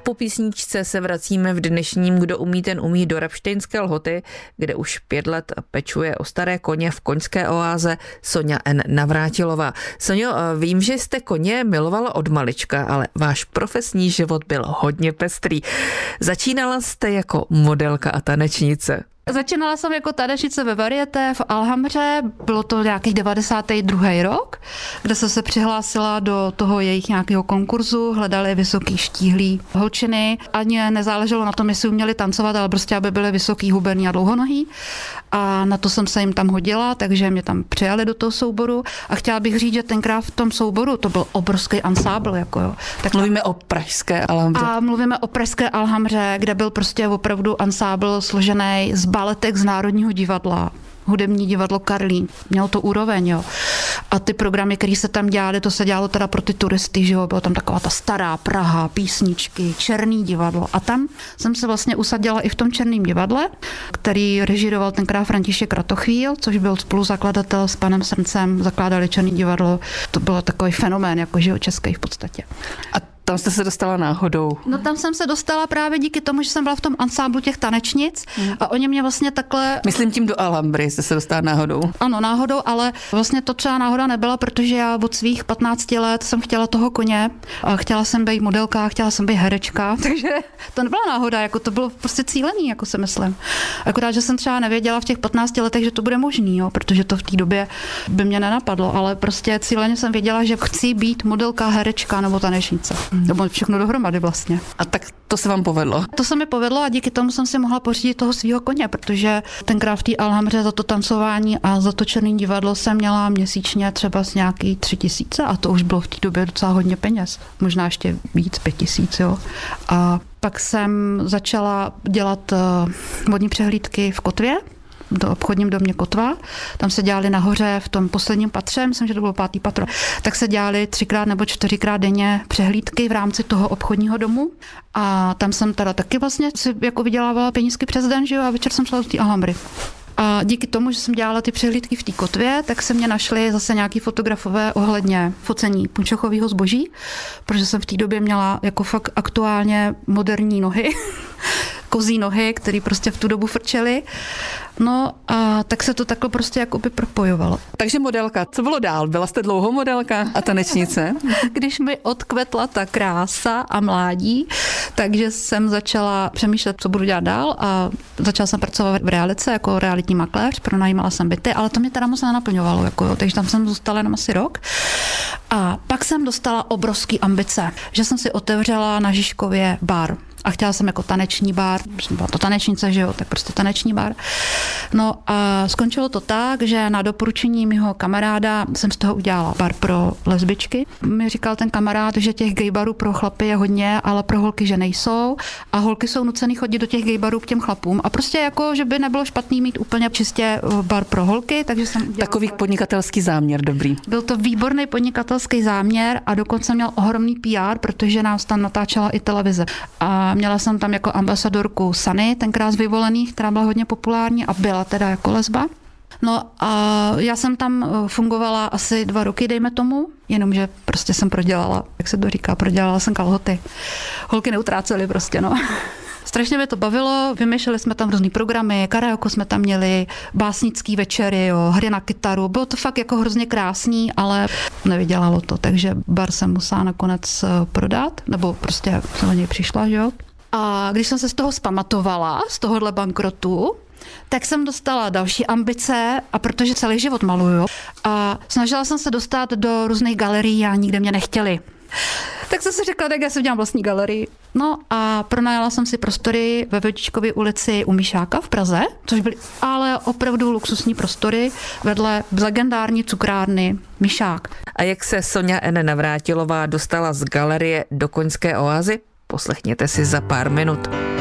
Po písničce se vracíme v dnešním Kdo umí, ten umí do Rabštejnské Lhoty, kde už 5 let pečuje o staré koně v koňské oáze Soňa N. Navrátilová. Soňo, vím, že jste koně milovala od malička, ale váš profesní život byl hodně pestrý. Začínala jste jako modelka a tanečnice. Začínala jsem jako tanečnice ve Varieté v Alhambře, bylo to nějakých 92. rok, kde jsem se přihlásila do toho jejich nějakého konkurzu, hledali vysoký štíhlý holčiny, ani nezáleželo na tom, jestli uměli tancovat, ale prostě aby byly vysoký, huberní a dlouhonohý. A na to jsem se jim tam hodila, takže mě tam přijali do toho souboru a chtěla bych říct, že tenkrát v tom souboru to byl obrovský ansábl. Jako jo. Tak mluvíme o pražské Alhambře. A mluvíme o pražské Alhambře, kde byl prostě opravdu ansábl složený z baletek z Národního divadla, hudební divadlo Karlín. Mělo to úroveň, jo. A ty programy, které se tam dělaly, to se dělalo teda pro ty turisty, že jo. Bylo tam taková ta stará Praha, písničky, Černý divadlo. A tam jsem se vlastně usadila i v tom Černém divadle, který režíroval tenkrát František Kratochvíl, což byl spoluzakladatel s panem Srncem, zakládali Černý divadlo. To bylo takový fenomén, jako že jo, český v podstatě. A tam jste se dostala náhodou? No tam jsem se dostala právě díky tomu, že jsem byla v tom ansámblu těch tanečnic a oni mě vlastně takhle... Myslím tím do Alhambry jste se dostala náhodou. Ano, náhodou, ale vlastně to třeba náhoda nebyla, protože já od svých 15 let jsem chtěla toho koně a chtěla jsem být modelka, chtěla jsem být herečka, takže to nebyla náhoda, jako to bylo prostě cílený, jako si myslím. Akorát, že jsem třeba nevěděla v těch 15 letech, že to bude možný, jo, protože to v té době by mě nenapadlo, ale prostě cíleně jsem věděla, že chci být modelka, herečka nebo tanečnice. Nebo všechno dohromady vlastně. A tak to se vám povedlo? To se mi povedlo a díky tomu jsem si mohla pořídit toho svého koně, protože tenkrát v té Alhambře za to tancování a za to Černý divadlo jsem měla měsíčně třeba z nějaký 3 000 a to už bylo v té době docela hodně peněz. Možná ještě víc, 5 000, jo. A pak jsem začala dělat modní přehlídky v Kotvě, do obchodním domě Kotva. Tam se dělali nahoře v tom posledním patře, myslím, že to bylo 5. patro, tak se dělali 3x nebo 4x denně přehlídky v rámci toho obchodního domu a tam jsem teda taky vlastně si jako vydělávala penízky přes den, že jo, a večer jsem šla do té Alhambry. A díky tomu, že jsem dělala ty přehlídky v té Kotvě, tak se mě našli zase nějaký fotografové ohledně focení punčochového zboží, protože jsem v té době měla jako fakt aktuálně moderní nohy, kozí nohy, které prostě v tu dobu frčely. No a tak se to takhle prostě jakoby propojovalo. Takže modelka, co bylo dál? Byla jste dlouho modelka a tanečnice? Když mi odkvetla ta krása a mládí, takže jsem začala přemýšlet, co budu dělat dál a začala jsem pracovat v realice jako realitní makléř, pronajímala jsem byty, ale to mě teda moc nenaplňovalo, jako jo, takže tam jsem zůstala jenom asi rok. A pak jsem dostala obrovský ambice, že jsem si otevřela na Žižkově bar. A chtěla jsem jako taneční bar, byla to tanečnice, že jo, tak prostě taneční bar. No a skončilo to tak, že na doporučení mého kamaráda jsem z toho udělala bar pro lesbičky. Mi říkal ten kamarád, že těch gaybarů pro chlapy je hodně, ale pro holky, že nejsou. A holky jsou nucený chodit do těch gaybarů k těm chlapům. A prostě jako, že by nebylo špatný mít úplně čistě bar pro holky, takže jsem udělala... Takový podnikatelský záměr, dobrý. Byl to výborný podnikatelský záměr a dokonce měl ohromný PR, protože nás tam natáčela i televize. A měla jsem tam jako ambasadorku Sany, tenkrát z Vyvolených, která byla hodně populární a byla teda jako lesba. No a já jsem tam fungovala asi 2 roky, dejme tomu, jenomže prostě jsem prodělala, jak se to říká, prodělala jsem kalhoty. Holky neutrácely prostě, no. Strašně mě to bavilo, vymýšleli jsme tam různý programy, karaoke jsme tam měli, básnický večery, jo, hry na kytaru, bylo to fakt jako hrozně krásný, ale nevydělalo to, takže bar jsem musela nakonec prodat, nebo prostě jsem o něj přišla, že jo. A když jsem se z toho zpamatovala, z tohohle bankrotu, tak jsem dostala další ambice a protože celý život maluju a snažila jsem se dostat do různých galerií a nikde mě nechtěli. Tak jsem si řekla, tak já si udělám vlastní galerii. No a pronajala jsem si prostory ve Vodičkově ulici u Míšáka v Praze, což byly ale opravdu luxusní prostory vedle legendární cukrárny Míšák. A jak se Soňa N. Navrátilová dostala z galerie do koňské oázy? Poslechněte si za pár minut.